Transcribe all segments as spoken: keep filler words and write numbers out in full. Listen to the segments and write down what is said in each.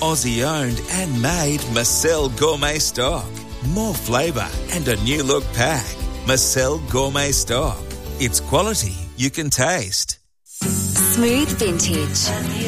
Aussie owned and made Marcel Gourmet stock. More flavour and a new look pack. Marcel Gourmet stock. It's quality you can taste. Smooth Vintage.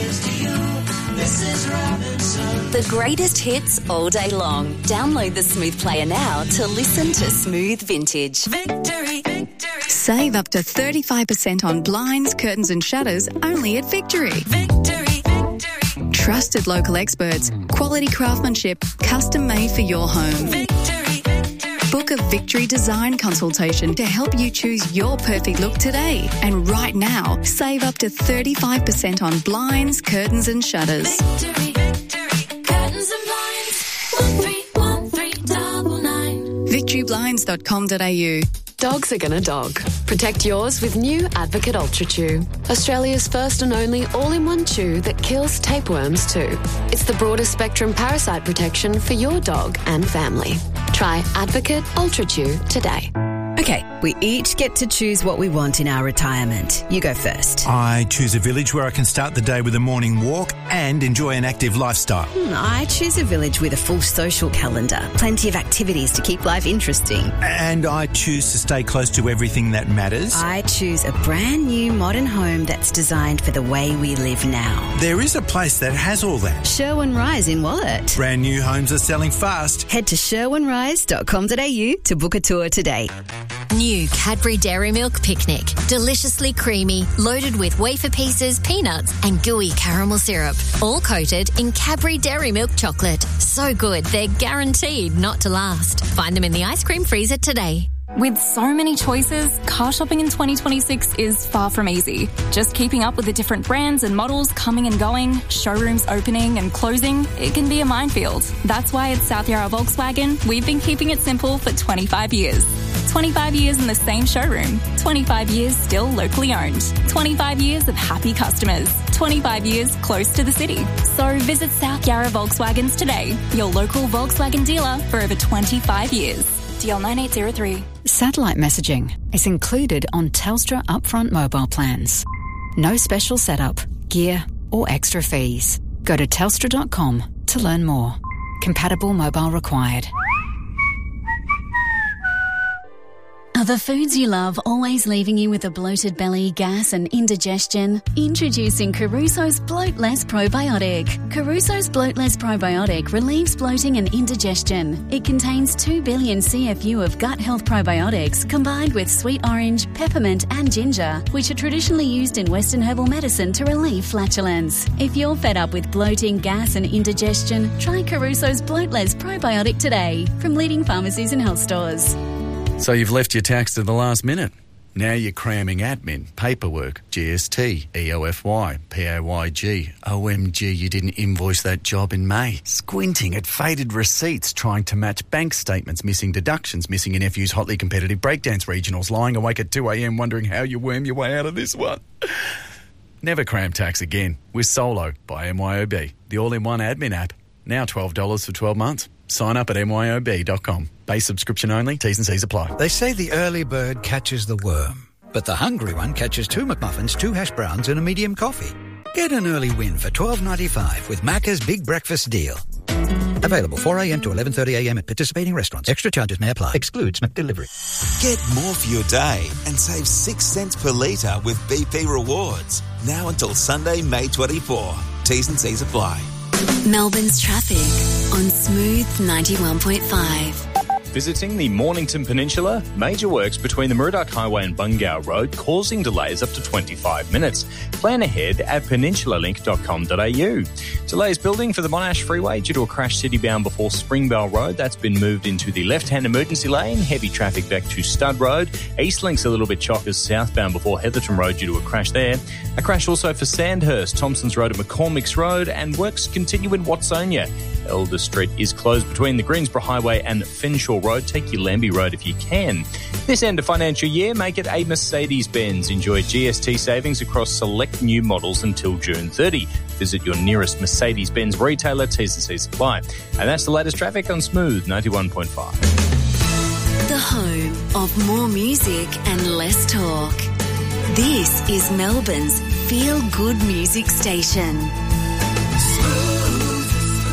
The greatest hits all day long. Download the Smooth Player now to listen to Smooth Vintage. Victory, victory. Save up to thirty-five percent on blinds, curtains and shutters only at Victory. Victory, victory. Trusted local experts, quality craftsmanship, custom made for your home. Victory, victory. Book a Victory design consultation to help you choose your perfect look today. And right now, save up to thirty-five percent on blinds, curtains and shutters. Victory, victory. Curtains and blinds. one three one three nine nine. victory blinds dot com dot a u. Dogs are gonna dog. Protect yours with new Advocate Ultra Chew. Australia's first and only all-in-one chew that kills tapeworms too. It's the broadest spectrum parasite protection for your dog and family. Try Advocate Ultra Chew today. Okay, we each get to choose what we want in our retirement. You go first. I choose a village where I can start the day with a morning walk and enjoy an active lifestyle. Hmm, I choose a village with a full social calendar, plenty of activities to keep life interesting. And I choose to stay close to everything that matters. I choose a brand new modern home that's designed for the way we live now. There is a place that has all that. Sherwin Rise in Wallet. Brand new homes are selling fast. Head to sherwin rise dot com dot a u to book a tour today. New Cadbury Dairy Milk Picnic. Deliciously creamy, loaded with wafer pieces, peanuts and gooey caramel syrup. All coated in Cadbury Dairy Milk chocolate. So good, they're guaranteed not to last. Find them in the ice cream freezer today. With so many choices, car shopping in twenty twenty-six is far from easy. Just keeping up with the different brands and models coming and going, showrooms opening and closing, it can be a minefield. That's why at South Yarra Volkswagen, we've been keeping it simple for twenty-five years. twenty-five years in the same showroom. twenty-five years still locally owned. twenty-five years of happy customers. twenty-five years close to the city. So visit South Yarra Volkswagens today, your local Volkswagen dealer for over twenty-five years. D L nine eight zero three. Satellite messaging is included on Telstra upfront mobile plans. No special setup, gear or extra fees. Go to telstra dot com to learn more. Compatible mobile required. Are the foods you love always leaving you with a bloated belly, gas and indigestion? Introducing Caruso's Bloat Less Probiotic. Caruso's Bloat Less Probiotic relieves bloating and indigestion. It contains two billion C F U of gut health probiotics combined with sweet orange, peppermint and ginger, which are traditionally used in Western herbal medicine to relieve flatulence. If you're fed up with bloating, gas and indigestion, try Caruso's Bloat Less Probiotic today from leading pharmacies and health stores. So you've left your tax to the last minute. Now you're cramming admin, paperwork, G S T, E O F Y, P A Y G. O M G, you didn't invoice that job in May. Squinting at faded receipts, trying to match bank statements, missing deductions, missing your nephew's hotly competitive breakdance regionals, lying awake at two a.m. wondering how you worm your way out of this one. Never cram tax again with Solo by M Y O B, the all-in-one admin app. Now twelve dollars for twelve months. Sign up at M Y O B dot com. Base subscription only. T's and C's apply. They say the early bird catches the worm, but the hungry one catches two McMuffins, two hash browns and a medium coffee. Get an early win for twelve ninety-five with Macca's Big Breakfast Deal. Available four a.m. to eleven thirty a.m. at participating restaurants. Extra charges may apply. Excludes McDelivery. Get more for your day and save six cents per litre with B P Rewards. Now until Sunday, May twenty-fourth. T's and C's apply. Melbourne's traffic on Smooth ninety-one point five. Visiting the Mornington Peninsula, major works between the Murdoch Highway and Bungao Road causing delays up to twenty-five minutes. Plan ahead at peninsula link dot com dot a u. Delays building for the Monash Freeway due to a crash city-bound before Springvale Road. That's been moved into the left-hand emergency lane. Heavy traffic back to Stud Road. Eastlink's a little bit chockers southbound before Heatherton Road due to a crash there. A crash also for Sandhurst, Thompson's Road at McCormick's Road, and works continue in Watsonia. Elder Street is closed between the Greensboro Highway and Fenshaw Road. Take your Lambie Road if you can. This end of financial year, make it a Mercedes-Benz. Enjoy G S T savings across select new models until June thirtieth. Visit your nearest Mercedes-Benz retailer. T's and C's apply. And that's the latest traffic on Smooth ninety-one point five. The home of more music and less talk. This is Melbourne's feel-good music station. Smooth.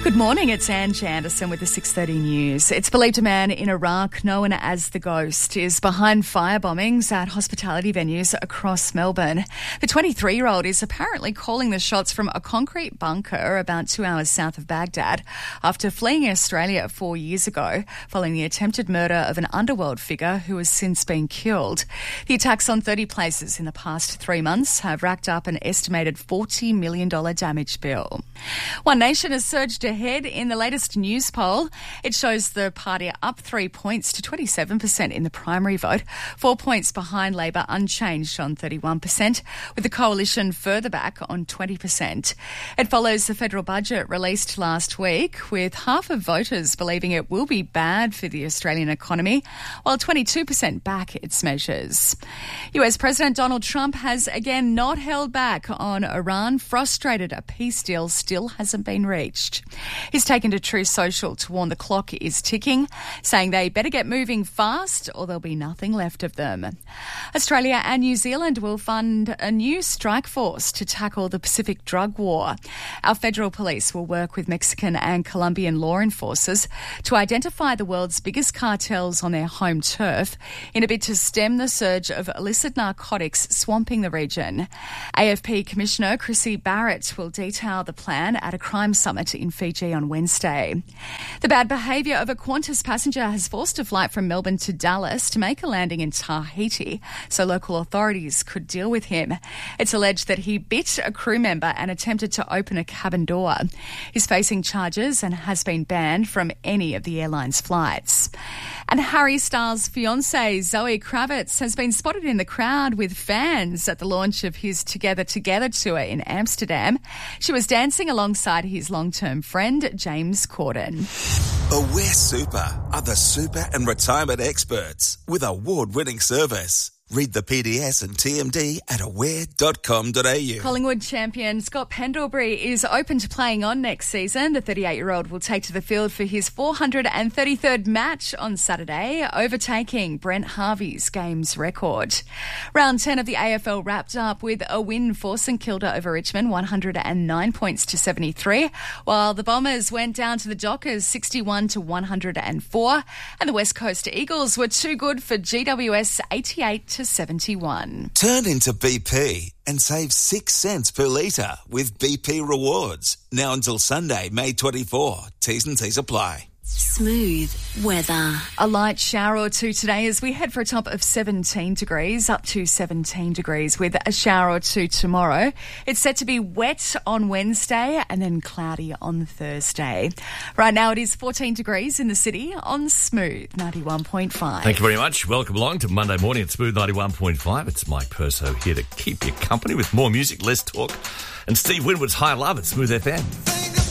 Good morning, it's Ange Anderson with the six thirty news. It's believed a man in Iraq known as the Ghost is behind fire bombings at hospitality venues across Melbourne. The twenty-three-year-old is apparently calling the shots from a concrete bunker about two hours south of Baghdad after fleeing Australia four years ago following the attempted murder of an underworld figure who has since been killed. The attacks on thirty places in the past three months have racked up an estimated forty million dollars damage bill. One Nation has surged ahead in the latest news poll. It shows the party up three points to twenty-seven percent in the primary vote, four points behind Labor unchanged on thirty-one percent, with the coalition further back on twenty percent. It follows the federal budget released last week, with half of voters believing it will be bad for the Australian economy, while twenty-two percent back its measures. U S President Donald Trump has again not held back on Iran, frustrated a peace deal still hasn't been reached. He's taken to Truth Social to warn the clock is ticking, saying they better get moving fast or there'll be nothing left of them. Australia and New Zealand will fund a new strike force to tackle the Pacific drug war. Our federal police will work with Mexican and Colombian law enforcers to identify the world's biggest cartels on their home turf in a bid to stem the surge of illicit narcotics swamping the region. A F P Commissioner Chrissy Barrett will detail the plan at a crime summit in Fiji on Wednesday. The bad behaviour of a Qantas passenger has forced a flight from Melbourne to Dallas to make a landing in Tahiti so local authorities could deal with him. It's alleged that he bit a crew member and attempted to open a cabin door. He's facing charges and has been banned from any of the airline's flights. And Harry Styles' fiancée Zoe Kravitz has been spotted in the crowd with fans at the launch of his Together Together tour in Amsterdam. She was dancing alongside his long-term friend James Corden. Aware Super are the super and retirement experts with award-winning service. Read the P D S and T M D at aware dot com dot a u. Collingwood champion Scott Pendlebury is open to playing on next season. The thirty-eight-year-old will take to the field for his four hundred thirty-third match on Saturday, overtaking Brent Harvey's games record. Round ten of the A F L wrapped up with a win for St Kilda over Richmond, one hundred nine points to seventy-three, while the Bombers went down to the Dockers sixty-one to one hundred four, and the West Coast Eagles were too good for G W S eighty-eight to seventy-one. Turn into B P and save six cents per litre with B P Rewards. Now until Sunday, May twenty-fourth. T's and T's apply. Smooth weather. A light shower or two today as we head for a top of seventeen degrees, up to seventeen degrees with a shower or two tomorrow. It's set to be wet on Wednesday and then cloudy on Thursday. Right now it is fourteen degrees in the city on Smooth ninety-one point five. Thank you very much. Welcome along to Monday morning at Smooth ninety-one point five. It's Mike Perso here to keep you company with more music, less talk, and Steve Winwood's High Love at Smooth F M.